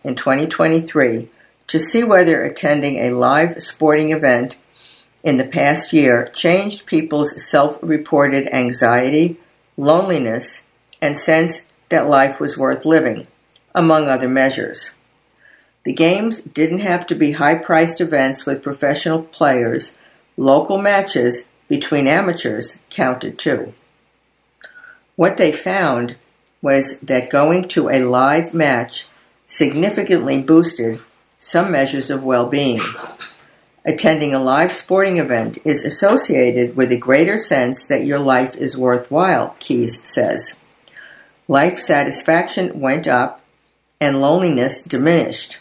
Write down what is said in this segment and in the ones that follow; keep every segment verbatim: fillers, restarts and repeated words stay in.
in twenty twenty-three to see whether attending a live sporting event in the past year changed people's self-reported anxiety, loneliness, and sense that life was worth living, among other measures. The games didn't have to be high-priced events with professional players. Local matches between amateurs counted too. What they found was that going to a live match significantly boosted some measures of well-being. Attending a live sporting event is associated with a greater sense that your life is worthwhile, Keyes says. Life satisfaction went up and loneliness diminished.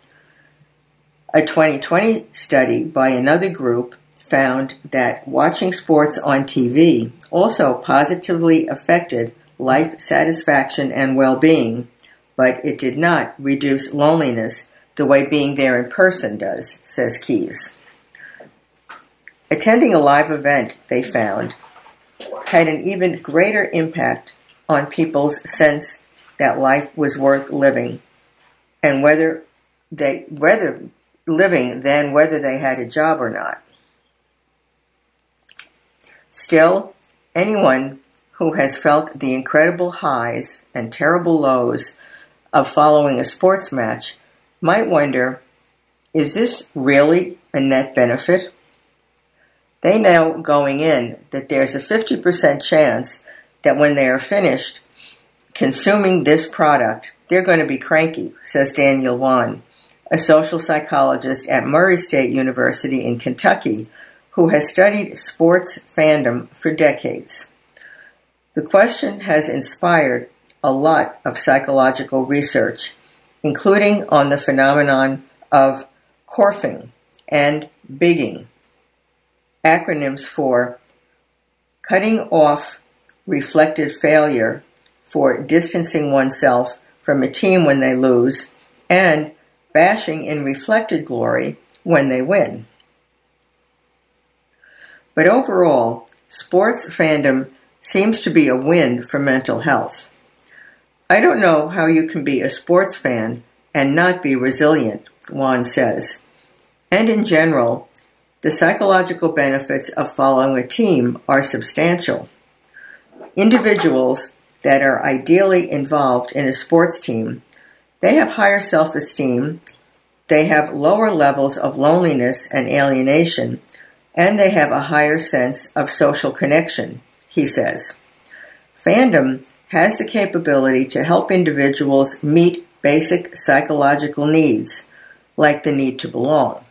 A twenty twenty study by another group found that watching sports on T V also positively affected life satisfaction and well-being, but it did not reduce loneliness the way being there in person does, says Keyes. Attending a live event, they found, had an even greater impact on people's sense that life was worth living, and whether they whether living than whether they had a job or not. Still, anyone who has felt the incredible highs and terrible lows of following a sports match might wonder, is this really a net benefit? They know going in that there's a fifty percent chance that when they are finished consuming this product, they're going to be cranky, says Daniel Wan, a social psychologist at Murray State University in Kentucky, who has studied sports fandom for decades. The question has inspired a lot of psychological research, including on the phenomenon of corfing and bigging, acronyms for cutting off reflected failure for distancing oneself from a team when they lose, and bashing in reflected glory when they win. But overall, sports fandom seems to be a win for mental health. I don't know how you can be a sports fan and not be resilient, Wan says. And in general, the psychological benefits of following a team are substantial. Individuals that are ideally involved in a sports team, they have higher self-esteem, they have lower levels of loneliness and alienation, and they have a higher sense of social connection, he says. Fandom has the capability to help individuals meet basic psychological needs, like the need to belong.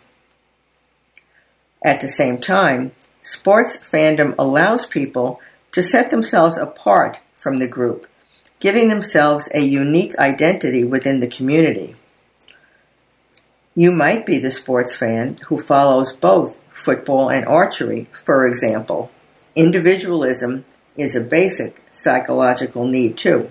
At the same time, sports fandom allows people to set themselves apart from the group, giving themselves a unique identity within the community. You might be the sports fan who follows both football and archery, for example. Individualism is a basic psychological need too.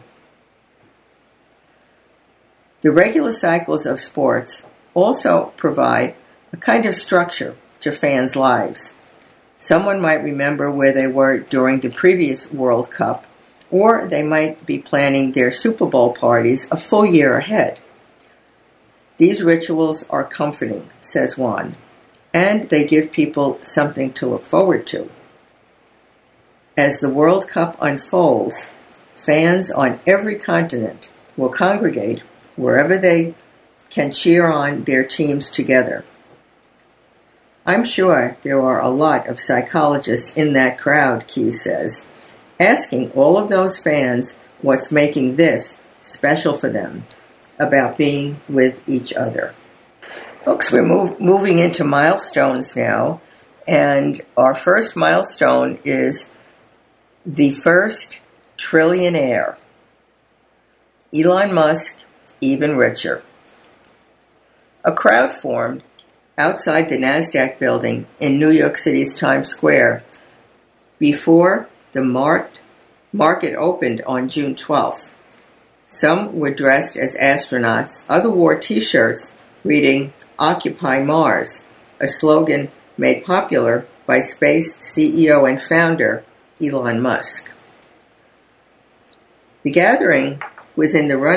The regular cycles of sports also provide a kind of structure to fans' lives. Someone might remember where they were during the previous World Cup, or they might be planning their Super Bowl parties a full year ahead. These rituals are comforting, says Wan, and they give people something to look forward to. As the World Cup unfolds, fans on every continent will congregate wherever they can cheer on their teams together. I'm sure there are a lot of psychologists in that crowd, Keyes says, asking all of those fans what's making this special for them about being with each other. Folks, we're move, moving into milestones now, and our first milestone is the first trillionaire. Elon Musk, even richer. A crowd formed outside the NASDAQ building in New York City's Times Square before the marked market opened on June twelfth. Some were dressed as astronauts, others wore T-shirts reading Occupy Mars, a slogan made popular by space C E O and founder Elon Musk. The gathering was in the run-up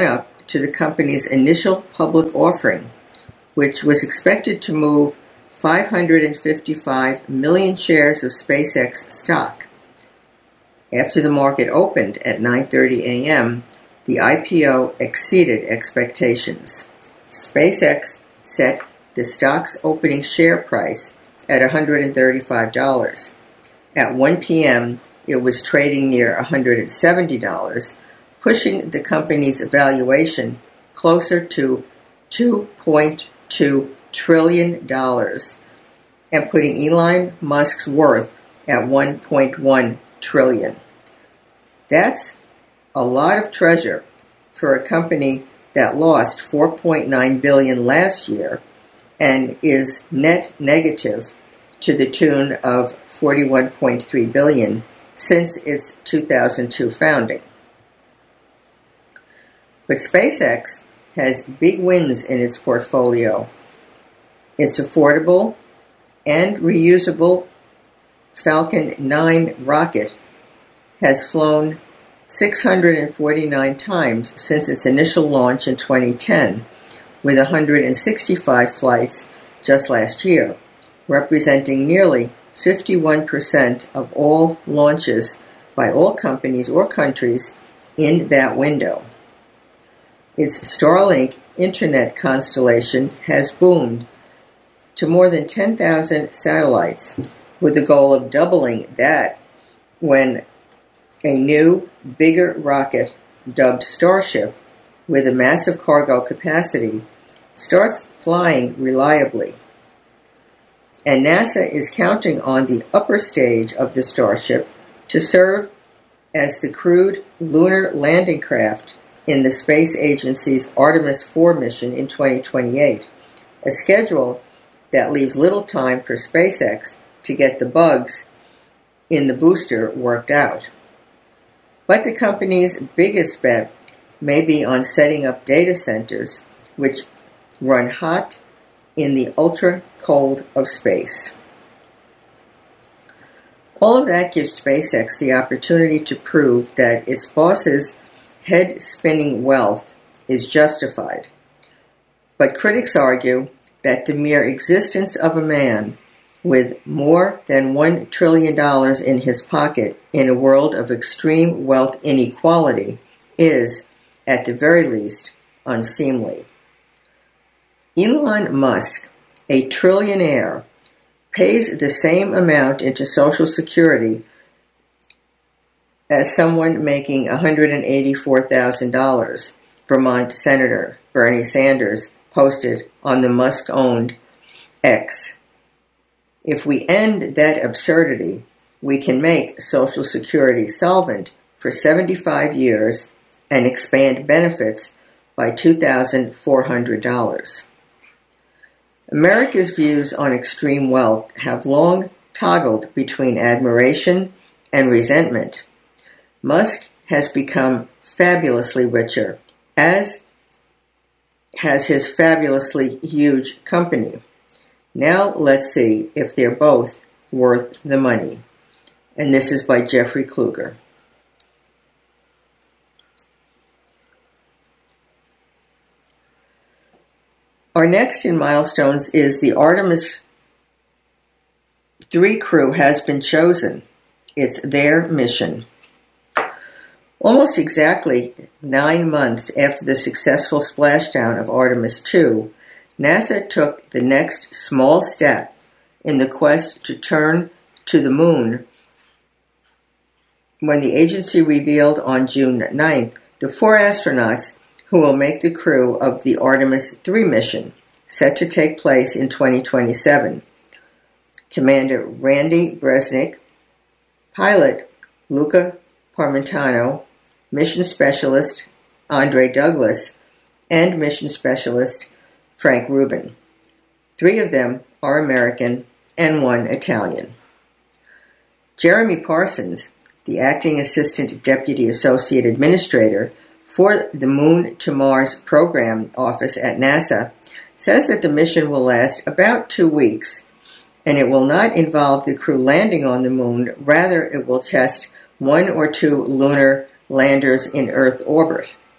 to the company's initial public offering, which was expected to move five hundred fifty-five million shares of SpaceX stock. After the market opened at nine thirty a.m., the I P O exceeded expectations. SpaceX set the stock's opening share price at one hundred thirty-five dollars. At one p.m., it was trading near one hundred seventy dollars, pushing the company's valuation closer to two point two trillion dollars and putting Elon Musk's worth at one point one trillion dollars. That's a lot of treasure for a company that lost four point nine billion dollars last year and is net negative to the tune of forty-one point three billion dollars since its two thousand two founding. But SpaceX has big wins in its portfolio. Its affordable and reusable Falcon nine rocket has flown six hundred forty-nine times since its initial launch in twenty ten, with one hundred sixty-five flights just last year, representing nearly fifty-one percent of all launches by all companies or countries in that window. Its Starlink internet constellation has boomed to more than ten thousand satellites, with the goal of doubling that when a new, bigger rocket, dubbed Starship, with a massive cargo capacity, starts flying reliably. And NASA is counting on the upper stage of the Starship to serve as the crewed lunar landing craft in the space agency's Artemis four mission in twenty twenty-eight, a schedule that leaves little time for SpaceX to get the bugs in the booster worked out. But the company's biggest bet may be on setting up data centers which run hot in the ultra-cold of space. All of that gives SpaceX the opportunity to prove that its boss's head-spinning wealth is justified. But critics argue that the mere existence of a man with more than one trillion dollars in his pocket in a world of extreme wealth inequality is, at the very least, unseemly. Elon Musk, a trillionaire, pays the same amount into Social Security as someone making one hundred eighty-four thousand dollars, Vermont Senator Bernie Sanders posted on the Musk-owned X. If we end that absurdity, we can make Social Security solvent for seventy-five years and expand benefits by two thousand four hundred dollars. America's views on extreme wealth have long toggled between admiration and resentment. Musk has become fabulously richer, as has his fabulously huge company. Now let's see if they're both worth the money. And this is by Jeffrey Kluger. Our next in milestones is the Artemis three crew has been chosen. It's their mission. Almost exactly nine months after the successful splashdown of Artemis two, NASA took the next small step in the quest to turn to the moon when the agency revealed on June ninth the four astronauts who will make the crew of the Artemis three mission, set to take place in twenty twenty-seven. Commander Randy Bresnik, pilot Luca Parmitano, mission specialist Andre Douglas, and mission specialist Frank Rubin. Three of them are American and one Italian. Jeremy Parsons, the acting assistant deputy associate administrator for the Moon to Mars program office at NASA, says that the mission will last about two weeks, and it will not involve the crew landing on the moon. Rather, it will test one or two lunar landers in Earth orbit.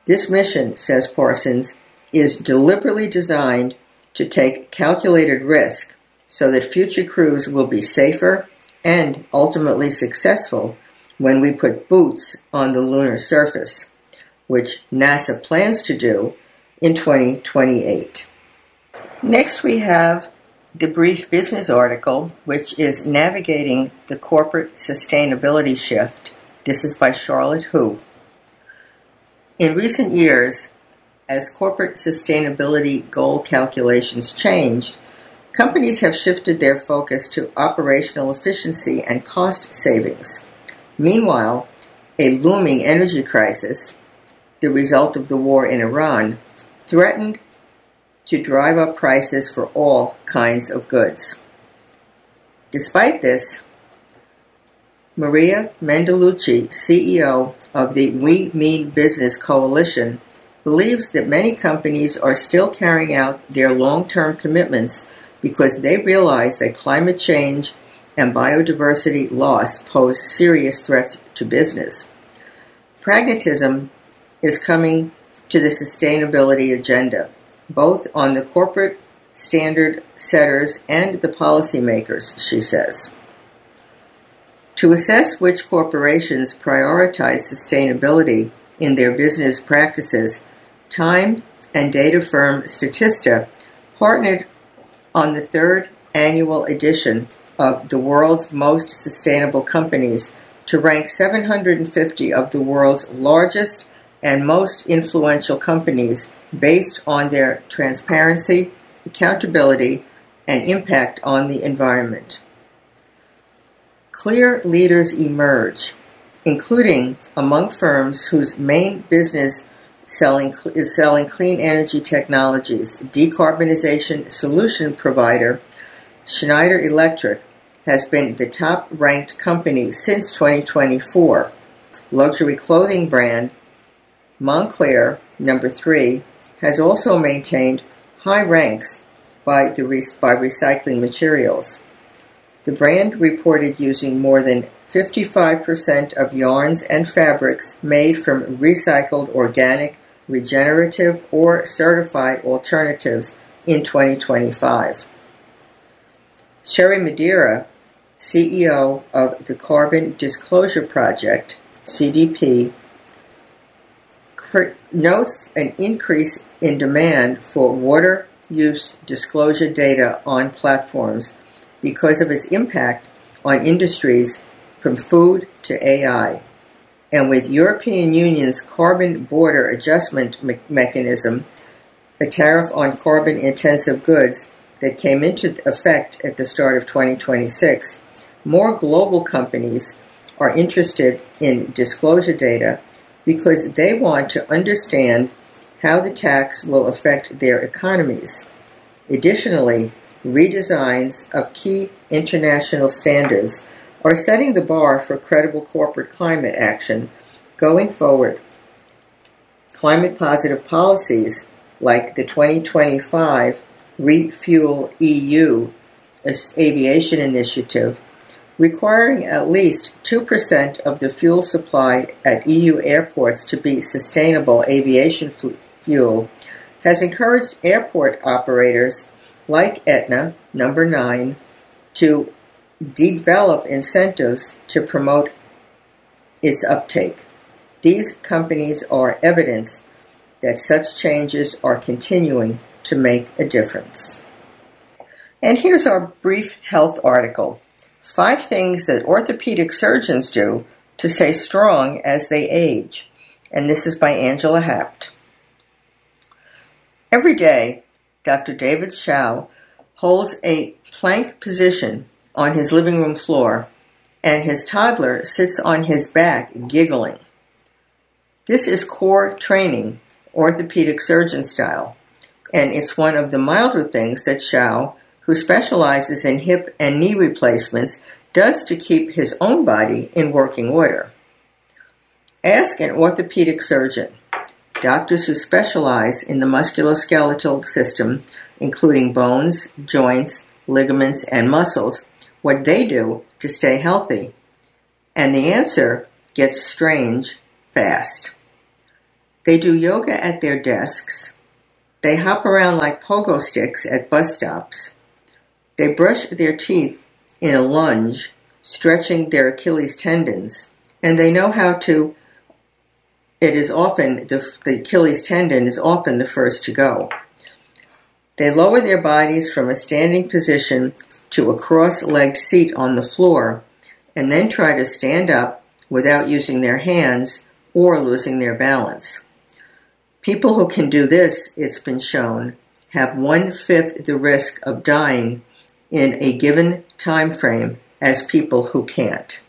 This mission, says Parsons, is deliberately designed to take calculated risk so that future crews will be safer and ultimately successful when we put boots on the lunar surface, which NASA plans to do in twenty twenty-eight. Next we have the brief business article, which is Navigating the Corporate Sustainability Shift. This is by Charlotte Hu. In recent years, as corporate sustainability goal calculations changed, companies have shifted their focus to operational efficiency and cost savings. Meanwhile, a looming energy crisis, the result of the war in Iran, threatened to drive up prices for all kinds of goods. Despite this, Maria Mendelucci, C E O of the We Mean Business Coalition, believes that many companies are still carrying out their long-term commitments because they realize that climate change and biodiversity loss pose serious threats to business. Pragmatism is coming to the sustainability agenda, both on the corporate standard setters and the policymakers, she says. To assess which corporations prioritize sustainability in their business practices, Time and data firm Statista partnered on the third annual edition of the World's Most Sustainable Companies to rank seven hundred fifty of the world's largest and most influential companies based on their transparency, accountability, and impact on the environment. Clear leaders emerge, including among firms whose main business selling is selling clean energy technologies. Decarbonization solution provider Schneider Electric has been the top-ranked company since twenty twenty-four. Luxury clothing brand Moncler, number three, has also maintained high ranks by, the, by recycling materials. The brand reported using more than fifty-five percent of yarns and fabrics made from recycled, organic, regenerative, or certified alternatives in twenty twenty-five. Sherry Madeira, C E O of the Carbon Disclosure Project, C D P, notes an increase in demand for water use disclosure data on platforms because of its impact on industries from food to A I. And with European Union's carbon border adjustment me- mechanism, a tariff on carbon-intensive goods that came into effect at the start of twenty twenty-six, more global companies are interested in disclosure data because they want to understand how the tax will affect their economies. Additionally, redesigns of key international standards are setting the bar for credible corporate climate action going forward. Climate-positive policies like the twenty twenty-five Refuel E U aviation initiative, requiring at least two percent of the fuel supply at E U airports to be sustainable aviation fuel, has encouraged airport operators like Aetna, number nine, to develop incentives to promote its uptake. These companies are evidence that such changes are continuing to make a difference. And here's our brief health article. Five things that orthopedic surgeons do to stay strong as they age. And this is by Angela Hapt. Every day, Doctor David Hsiao holds a plank position on his living room floor, and his toddler sits on his back giggling. This is core training, orthopedic surgeon style, and it's one of the milder things that Hsiao, who specializes in hip and knee replacements, does to keep his own body in working order. Ask an orthopedic surgeon. Doctors who specialize in the musculoskeletal system, including bones, joints, ligaments, and muscles, what they do to stay healthy. And the answer gets strange fast. They do yoga at their desks. They hop around like pogo sticks at bus stops. They brush their teeth in a lunge, stretching their Achilles tendons, and they know how to, it is often, the, the Achilles tendon is often the first to go. They lower their bodies from a standing position to a cross-legged seat on the floor, and then try to stand up without using their hands or losing their balance. People who can do this, it's been shown, have one-fifth the risk of dying in a given time frame as people who can't.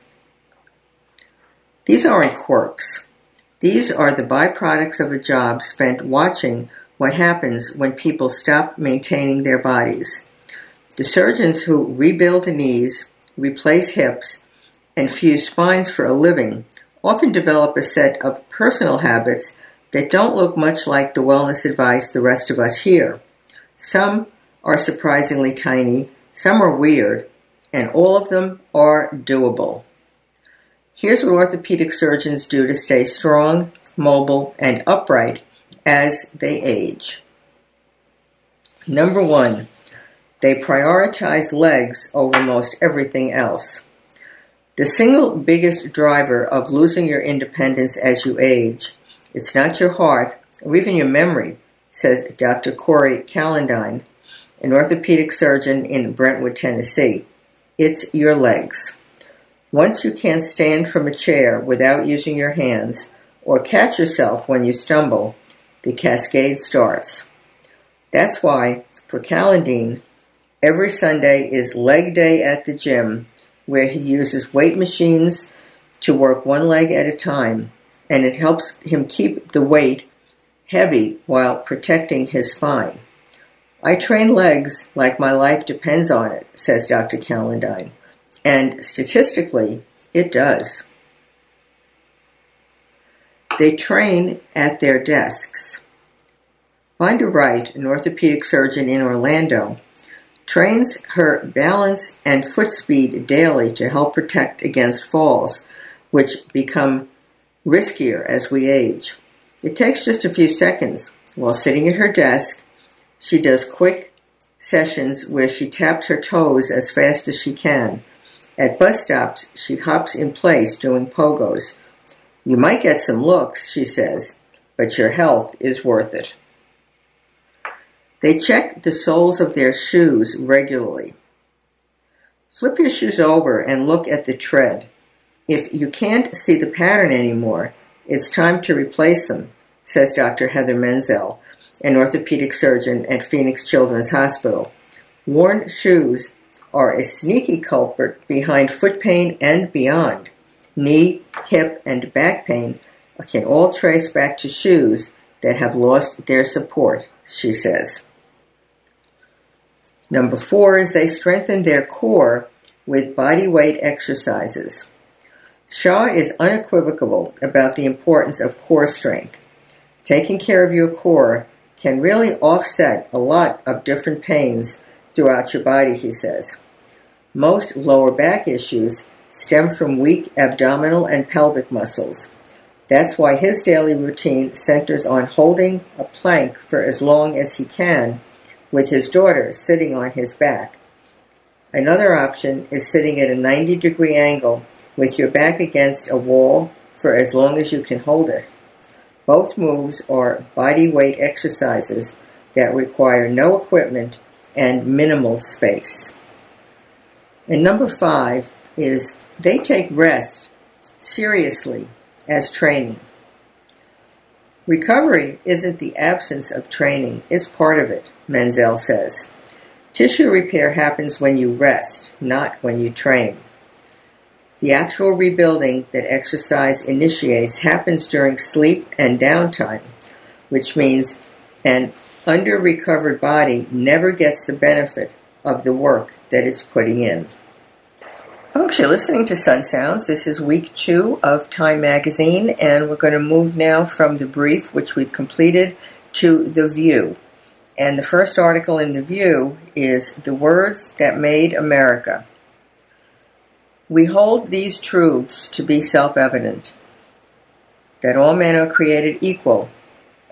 These aren't quirks. These are the byproducts of a job spent watching what happens when people stop maintaining their bodies. The surgeons who rebuild knees, replace hips, and fuse spines for a living often develop a set of personal habits that don't look much like the wellness advice the rest of us hear. Some are surprisingly tiny, some are weird, and all of them are doable. Here's what orthopedic surgeons do to stay strong, mobile, and upright as they age. Number one, they prioritize legs over most everything else. The single biggest driver of losing your independence as you age, it's not your heart or even your memory, says Doctor Corey Calendine, an orthopedic surgeon in Brentwood, Tennessee. It's your legs. Once you can't stand from a chair without using your hands or catch yourself when you stumble, the cascade starts. That's why, for Calendine, every Sunday is leg day at the gym, where he uses weight machines to work one leg at a time, and it helps him keep the weight heavy while protecting his spine. I train legs like my life depends on it, says Doctor Calendine, and statistically, it does. They train at their desks. Vonda Wright, an orthopedic surgeon in Orlando, trains her balance and foot speed daily to help protect against falls, which become riskier as we age. It takes just a few seconds. While sitting at her desk, she does quick sessions where she taps her toes as fast as she can. At bus stops, she hops in place doing pogos. You might get some looks, she says, but your health is worth it. They check the soles of their shoes regularly. Flip your shoes over and look at the tread. If you can't see the pattern anymore, it's time to replace them, says Doctor Heather Menzel, an orthopedic surgeon at Phoenix Children's Hospital. Worn shoes are a sneaky culprit behind foot pain and beyond. Knee, hip, and back pain can all trace back to shoes that have lost their support, she says. Number four is they strengthen their core with body weight exercises. Shaw is unequivocal about the importance of core strength. Taking care of your core can really offset a lot of different pains throughout your body, he says. Most lower back issues stem from weak abdominal and pelvic muscles. That's why his daily routine centers on holding a plank for as long as he can, with his daughter sitting on his back. Another option is sitting at a ninety degree angle with your back against a wall for as long as you can hold it. Both moves are body weight exercises that require no equipment and minimal space. And number five is they take rest seriously as training. Recovery isn't the absence of training, it's part of it, Menzel says. Tissue repair happens when you rest, not when you train. The actual rebuilding that exercise initiates happens during sleep and downtime, which means an under-recovered body never gets the benefit of the work that it's putting in. Folks, you're listening to Sun Sounds. This is week two of Time Magazine, and we're going to move now from the brief, which we've completed, to The View. And the first article in The View is The Words That Made America. We hold these truths to be self-evident, that all men are created equal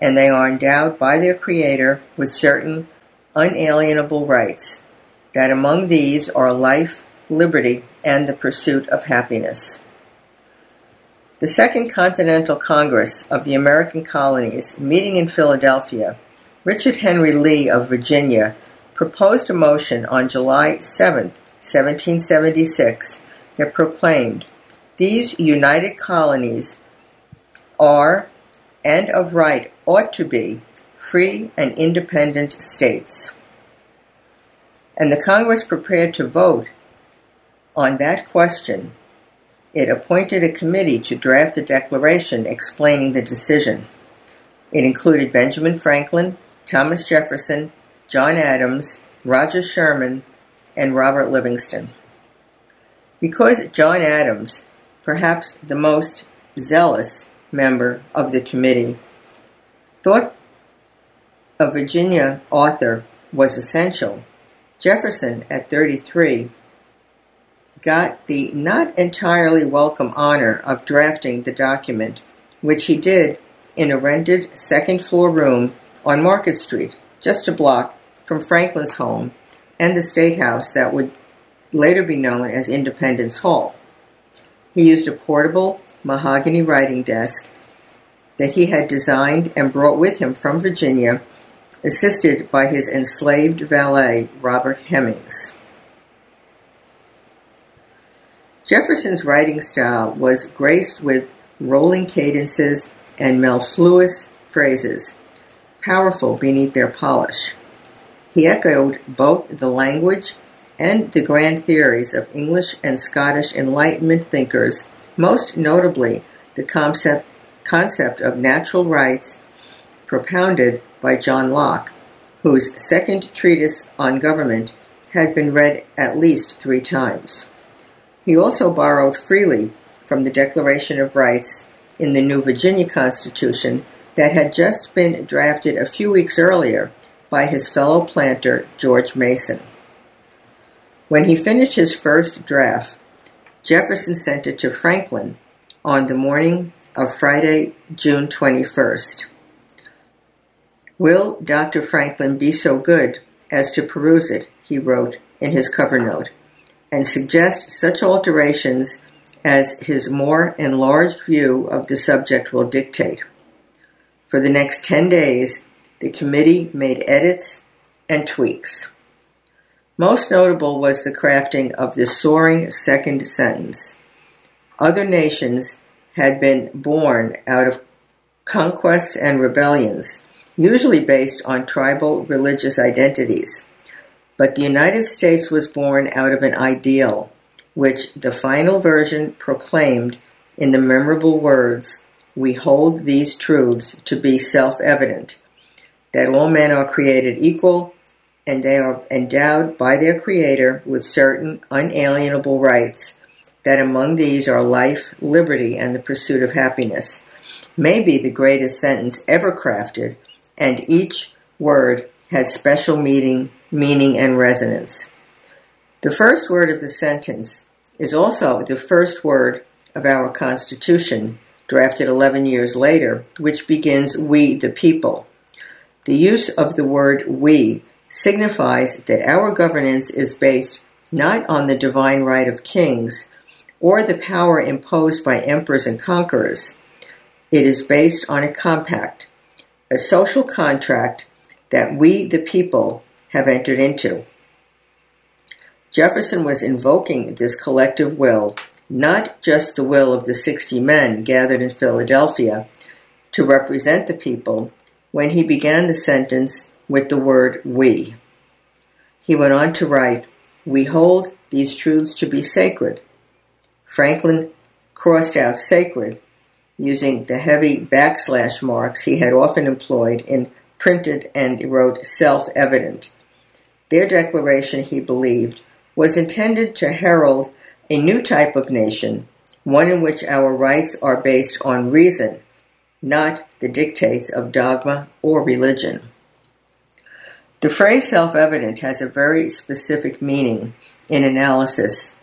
and they are endowed by their Creator with certain unalienable rights, that among these are life, liberty, and the pursuit of happiness. The Second Continental Congress of the American Colonies, meeting in Philadelphia, Richard Henry Lee of Virginia proposed a motion on July seventh, seventeen seventy-six, that proclaimed, "These united colonies are, and of right ought to be, free and independent states." And the Congress prepared to vote on that question. It appointed a committee to draft a declaration explaining the decision. It included Benjamin Franklin, Thomas Jefferson, John Adams, Roger Sherman, and Robert Livingston. Because John Adams, perhaps the most zealous member of the committee, thought a Virginia author was essential, Jefferson, at thirty-three, got the not entirely welcome honor of drafting the document, which he did in a rented second-floor room on Market Street, just a block from Franklin's home and the State House that would later be known as Independence Hall. He used a portable mahogany writing desk that he had designed and brought with him from Virginia, assisted by his enslaved valet, Robert Hemings. Jefferson's writing style was graced with rolling cadences and mellifluous phrases, powerful beneath their polish. He echoed both the language and the grand theories of English and Scottish Enlightenment thinkers, most notably the concept, concept of natural rights propounded by John Locke, whose second treatise on government had been read at least three times. He also borrowed freely from the Declaration of Rights in the new Virginia Constitution that had just been drafted a few weeks earlier by his fellow planter, George Mason. When he finished his first draft, Jefferson sent it to Franklin on the morning of Friday, June twenty-first. "Will Doctor Franklin be so good as to peruse it," he wrote in his cover note, "and suggest such alterations as his more enlarged view of the subject will dictate." For the next ten days, the committee made edits and tweaks. Most notable was the crafting of the soaring second sentence. Other nations had been born out of conquests and rebellions, usually based on tribal religious identities. But the United States was born out of an ideal, which the final version proclaimed in the memorable words, "We hold these truths to be self-evident, that all men are created equal, and they are endowed by their Creator with certain unalienable rights, that among these are life, liberty, and the pursuit of happiness," may be the greatest sentence ever crafted, and each word has special meaning, meaning and resonance. The first word of the sentence is also the first word of our Constitution, drafted eleven years later, which begins, "We the people." The use of the word "we" signifies that our governance is based not on the divine right of kings or the power imposed by emperors and conquerors. It is based on a compact, a social contract that we, the people, have entered into. Jefferson was invoking this collective will, not just the will of the sixty men gathered in Philadelphia to represent the people, when he began the sentence with the word "we." He went on to write, "We hold these truths to be sacred." Franklin crossed out "sacred" using the heavy backslash marks he had often employed in printed, and wrote "self-evident." Their declaration, he believed, was intended to herald a new type of nation, one in which our rights are based on reason, not the dictates of dogma or religion. The phrase self-evident has a very specific meaning in analysis,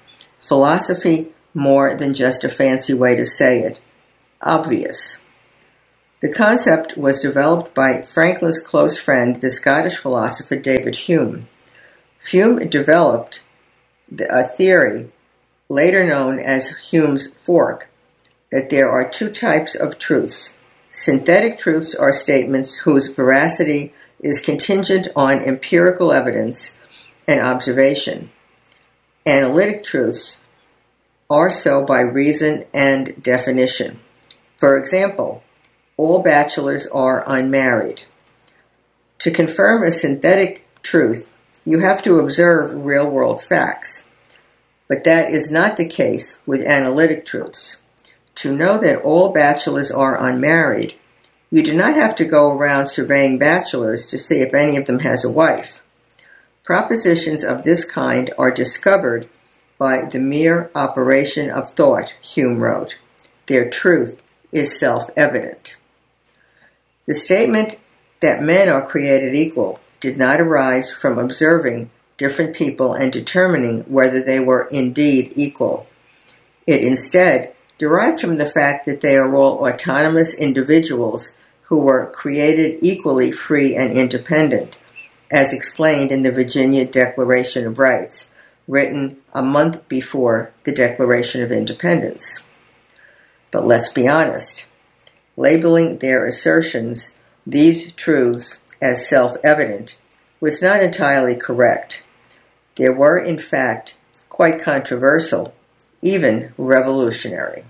philosophy more than just a fancy way to say it. Obvious. The concept was developed by Franklin's close friend, the Scottish philosopher David Hume. Hume developed a theory, later known as Hume's fork, that there are two types of truths. Synthetic truths are statements whose veracity is contingent on empirical evidence and observation. Analytic truths are so by reason and definition. For example, all bachelors are unmarried. To confirm a synthetic truth, you have to observe real-world facts. But that is not the case with analytic truths. To know that all bachelors are unmarried, you do not have to go around surveying bachelors to see if any of them has a wife. Propositions of this kind are discovered by the mere operation of thought, Hume wrote. Their truth is self-evident. The statement that men are created equal did not arise from observing different people and determining whether they were indeed equal. It instead derived from the fact that they are all autonomous individuals who were created equally free and independent, as explained in the Virginia Declaration of Rights, written a month before the Declaration of Independence. But let's be honest. Labeling their assertions, these truths, as self-evident was not entirely correct. They were, in fact, quite controversial, even revolutionary.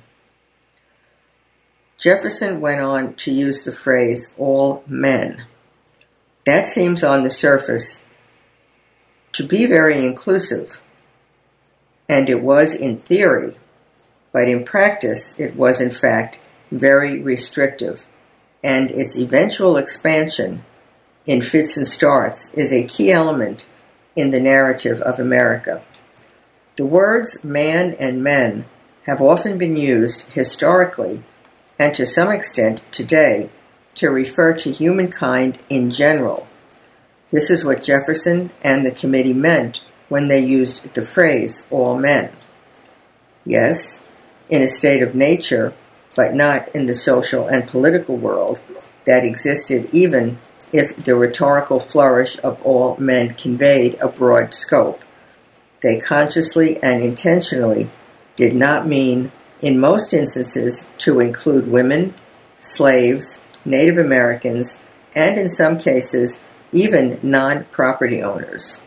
Jefferson went on to use the phrase, all men. That seems on the surface to be very inclusive, and it was in theory, but in practice it was in fact very restrictive, and its eventual expansion in fits and starts is a key element in the narrative of America. The words man and men have often been used historically and to some extent today to refer to humankind in general. This is what Jefferson and the committee meant when they used the phrase all men. Yes, in a state of nature, but not in the social and political world that existed even if the rhetorical flourish of all men conveyed a broad scope. They consciously and intentionally did not mean, in most instances, to include women, slaves, Native Americans, and in some cases, even non-property owners.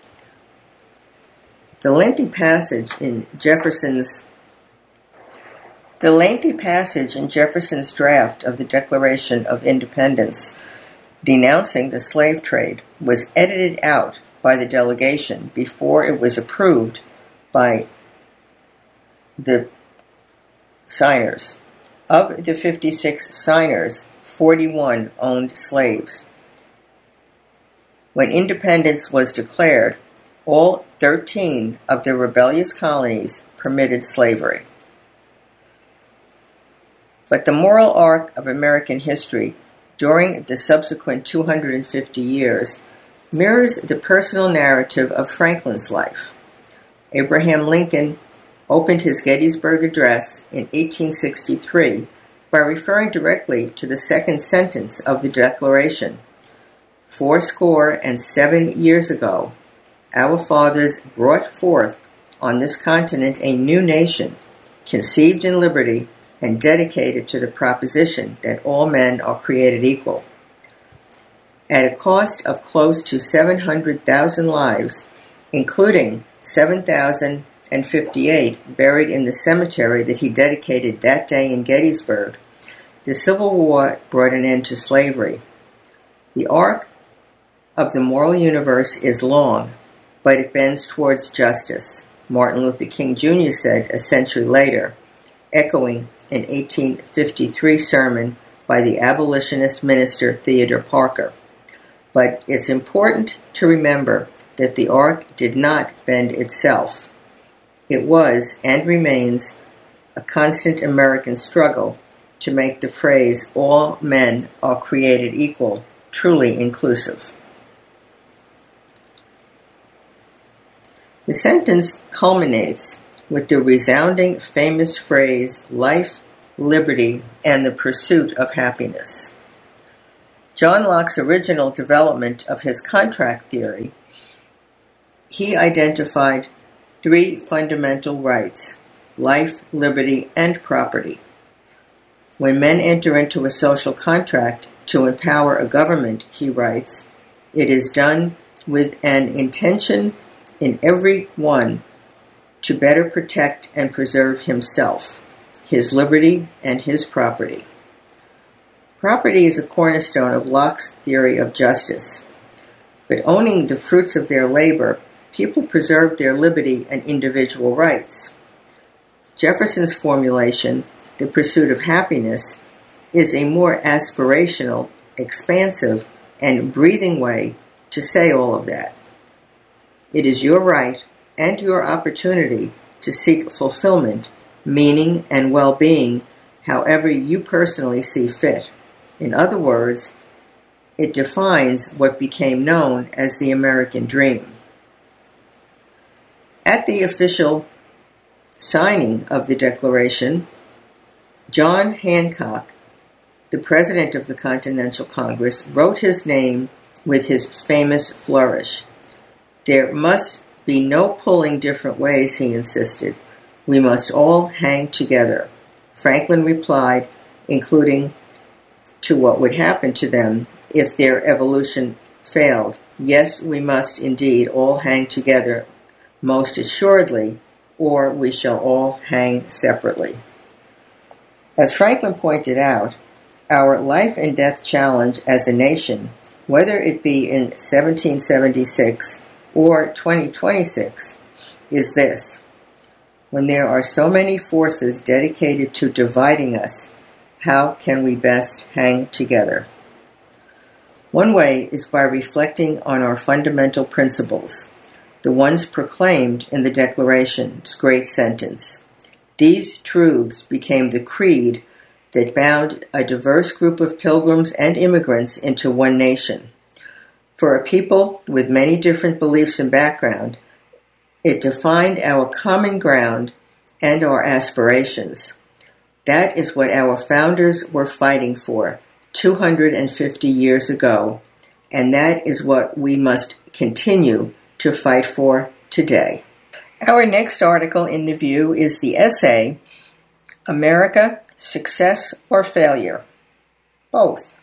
The lengthy passage in Jefferson's The lengthy passage in Jefferson's draft of the Declaration of Independence denouncing the slave trade was edited out by the delegation before it was approved by the signers. Of the fifty-six signers, forty-one owned slaves. When independence was declared, all thirteen of the rebellious colonies permitted slavery. But the moral arc of American history during the subsequent two hundred fifty years mirrors the personal narrative of Franklin's life. Abraham Lincoln opened his Gettysburg Address in eighteen sixty-three by referring directly to the second sentence of the Declaration. Fourscore and seven years ago, our fathers brought forth on this continent a new nation, conceived in liberty and dedicated to the proposition that all men are created equal. At a cost of close to seven hundred thousand lives, including seven thousand fifty-eight buried in the cemetery that he dedicated that day in Gettysburg, the Civil War brought an end to slavery. The arc of the moral universe is long, but it bends towards justice, Martin Luther King Junior said a century later, echoing an eighteen fifty-three sermon by the abolitionist minister Theodore Parker. But it's important to remember that the arc did not bend itself. It was, and remains, a constant American struggle to make the phrase, all men are created equal, truly inclusive. The sentence culminates with the resounding famous phrase, life liberty, and the pursuit of happiness. John Locke's original development of his contract theory, he identified three fundamental rights: life, liberty, and property. When men enter into a social contract to empower a government, he writes, it is done with an intention in every one to better protect and preserve himself, his liberty, and his property. Property is a cornerstone of Locke's theory of justice. But owning the fruits of their labor, people preserve their liberty and individual rights. Jefferson's formulation, the pursuit of happiness, is a more aspirational, expansive, and breathing way to say all of that. It is your right and your opportunity to seek fulfillment, meaning, and well-being however you personally see fit. In other words, it defines what became known as the American dream. At the official signing of the Declaration, John Hancock, the president of the Continental Congress, wrote his name with his famous flourish. There must be no pulling different ways, he insisted. We must all hang together. Franklin replied, including to what would happen to them if their evolution failed. Yes, we must indeed all hang together, most assuredly, or we shall all hang separately. As Franklin pointed out, our life and death challenge as a nation, whether it be in seventeen seventy-six or twenty twenty-six, is this: when there are so many forces dedicated to dividing us, how can we best hang together? One way is by reflecting on our fundamental principles, the ones proclaimed in the Declaration's great sentence. These truths became the creed that bound a diverse group of pilgrims and immigrants into one nation. For a people with many different beliefs and background, it defined our common ground and our aspirations. That is what our founders were fighting for two hundred fifty years ago, and that is what we must continue to fight for today. Our next article in the View is the essay, America, Success or Failure? Both.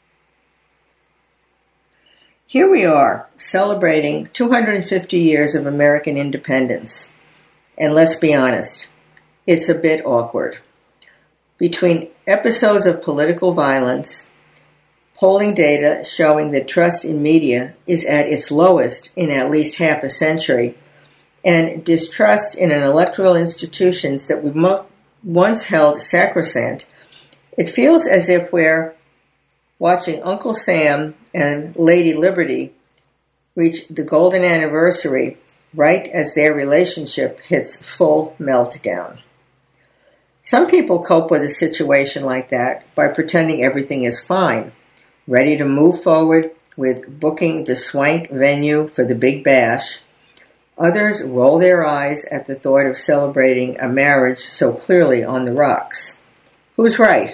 Here we are, celebrating two hundred fifty years of American independence. And let's be honest, it's a bit awkward. Between episodes of political violence, polling data showing that trust in media is at its lowest in at least half a century, and distrust in an electoral institutions that we mo- once held sacrosanct, it feels as if we're watching Uncle Sam and Lady Liberty reach the golden anniversary right as their relationship hits full meltdown. Some people cope with a situation like that by pretending everything is fine, ready to move forward with booking the swank venue for the big bash. Others roll their eyes at the thought of celebrating a marriage so clearly on the rocks. Who's right?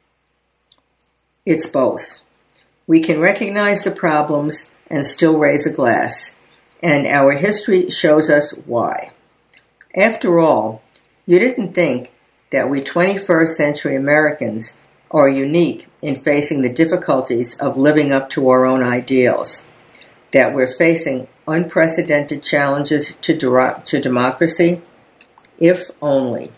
It's both. We can recognize the problems and still raise a glass, and our history shows us why. After all, you didn't think that we twenty-first century Americans are unique in facing the difficulties of living up to our own ideals, that we're facing unprecedented challenges to, de- to democracy? If only.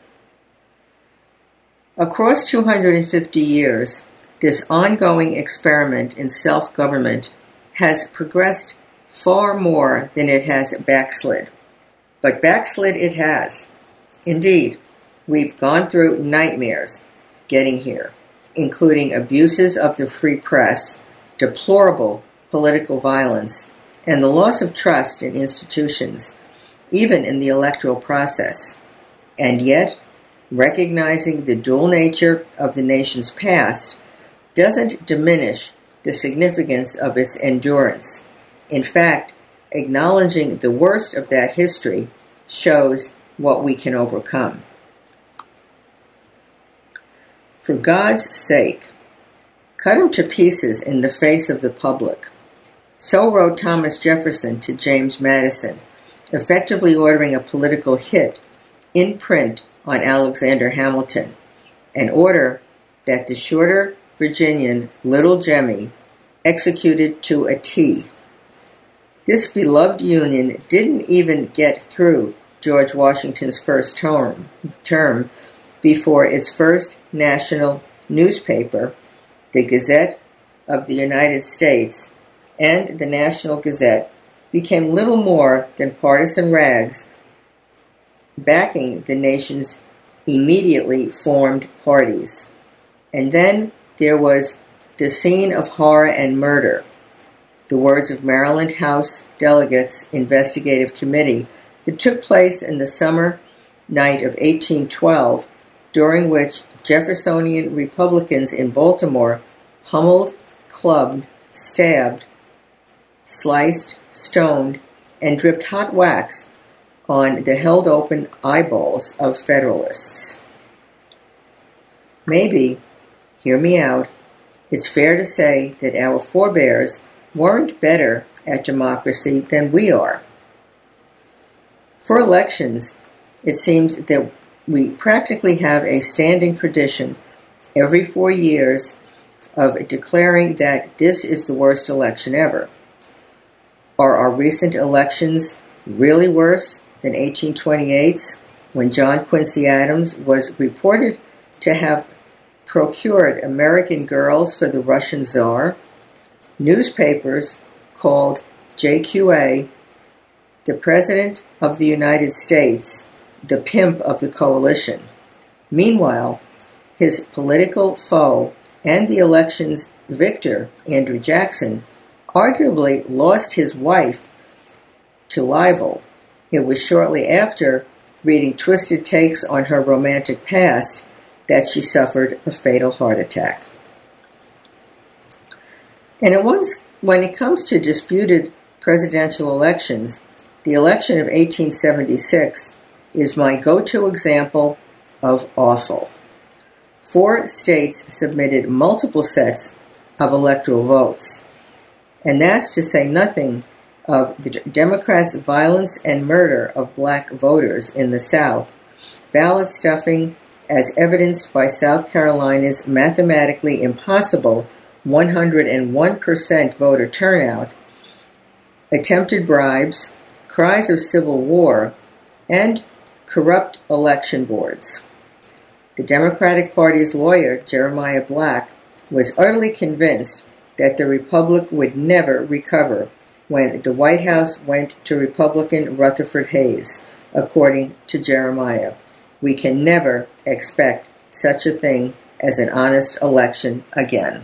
Across two hundred fifty years, this ongoing experiment in self-government has progressed far more than it has backslid. But backslid it has. Indeed, we've gone through nightmares getting here, including abuses of the free press, deplorable political violence, and the loss of trust in institutions, even in the electoral process. And yet, recognizing the dual nature of the nation's past doesn't diminish the significance of its endurance. In fact, acknowledging the worst of that history shows what we can overcome. For God's sake, cut him to pieces in the face of the public. So wrote Thomas Jefferson to James Madison, effectively ordering a political hit in print on Alexander Hamilton, an order that the shorter Virginian Little Jemmy executed to a T. This beloved Union didn't even get through George Washington's first term, term before its first national newspaper, the Gazette of the United States, and the National Gazette became little more than partisan rags backing the nation's immediately formed parties. And then there was the scene of horror and murder, the words of Maryland House Delegates Investigative Committee, that took place in the summer night of eighteen twelve, during which Jeffersonian Republicans in Baltimore pummeled, clubbed, stabbed, sliced, stoned, and dripped hot wax on the held-open eyeballs of Federalists. Maybe, hear me out, it's fair to say that our forebears weren't better at democracy than we are. For elections, it seems that we practically have a standing tradition every four years of declaring that this is the worst election ever. Are our recent elections really worse than eighteen twenty-eight's, when John Quincy Adams was reported to have procured American girls for the Russian Tsar? Newspapers called J Q A the President of the United States the pimp of the coalition. Meanwhile, his political foe and the election's victor, Andrew Jackson, arguably lost his wife to libel. It was shortly after reading twisted takes on her romantic past that she suffered a fatal heart attack. And it was, when it comes to disputed presidential elections, the election of eighteen seventy-six is my go-to example of awful. Four states submitted multiple sets of electoral votes, and that's to say nothing of the Democrats' violence and murder of black voters in the South, ballot stuffing as evidenced by South Carolina's mathematically impossible one hundred one percent voter turnout, attempted bribes, cries of civil war, and corrupt election boards. The Democratic Party's lawyer, Jeremiah Black, was utterly convinced that the Republic would never recover when the White House went to Republican Rutherford Hayes, according to Jeremiah. We can never expect such a thing as an honest election again.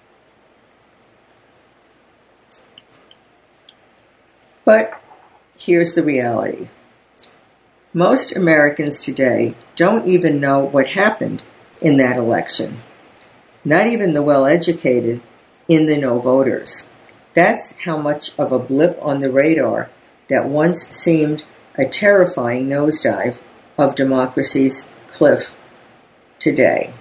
But here's the reality. Most Americans today don't even know what happened in that election. Not even the well-educated in the no voters. That's how much of a blip on the radar that once seemed a terrifying nosedive of democracy's cliff today.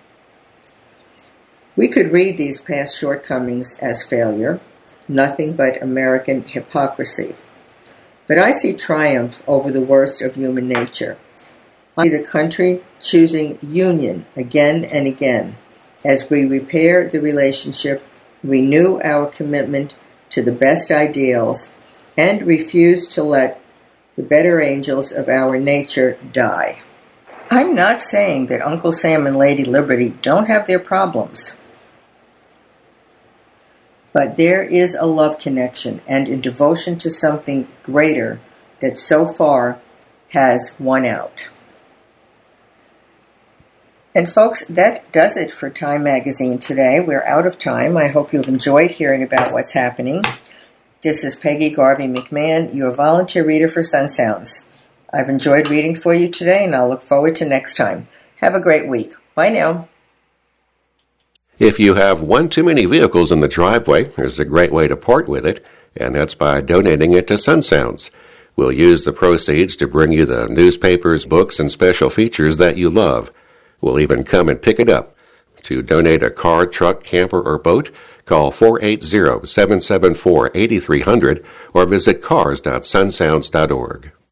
We could read these past shortcomings as failure, nothing but American hypocrisy. But I see triumph over the worst of human nature. I see the country choosing union again and again as we repair the relationship, renew our commitment to the best ideals, and refuse to let the better angels of our nature die. I'm not saying that Uncle Sam and Lady Liberty don't have their problems. But there is a love connection and a devotion to something greater that so far has won out. And folks, that does it for Time Magazine today. We're out of time. I hope you've enjoyed hearing about what's happening. This is Peggy Garvey McMahon, your volunteer reader for Sun Sounds. I've enjoyed reading for you today, and I'll look forward to next time. Have a great week. Bye now. If you have one too many vehicles in the driveway, there's a great way to part with it, and that's by donating it to Sun Sounds. We'll use the proceeds to bring you the newspapers, books, and special features that you love. We'll even come and pick it up. To donate a car, truck, camper, or boat, call four eight zero, seven seven four, eight three zero zero or visit cars dot sun sounds dot org.